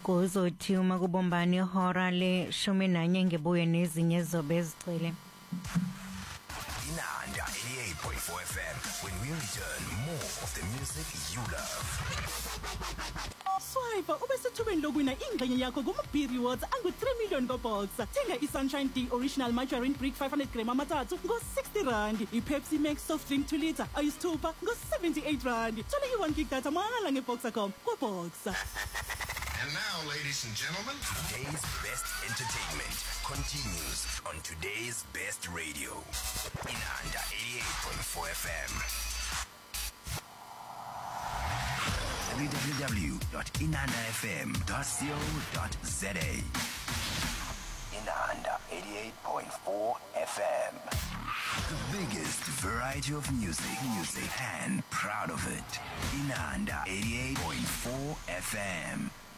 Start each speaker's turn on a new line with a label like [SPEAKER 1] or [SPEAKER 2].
[SPEAKER 1] uzothi uma kubombana ihora le-11 ngebuye nezinye ezizobe ezigcwele.
[SPEAKER 2] Inanda 88.4 FM. When we return, more of the music you love.
[SPEAKER 3] Swipe ubesethubeni lokwina ingxenye yakho kuma-B Rewards angu-3 million ko-Boxer. Thenga i-Sunshine D Original Margarine Brick 500 gram amathathu ngo-R60. I-Pepsi Max Soft Drink 2 litre ayisithupha ngo-R78. Thola i-1 gig data mahhala nge-Boxer.com kwa-Boxer.
[SPEAKER 2] And now, ladies and gentlemen, today's best entertainment continues on today's best radio. Inanda 88.4 FM. www.inandafm.co.za. Inanda 88.4 FM. The biggest variety of music and proud of it. Inanda 88.4 FM.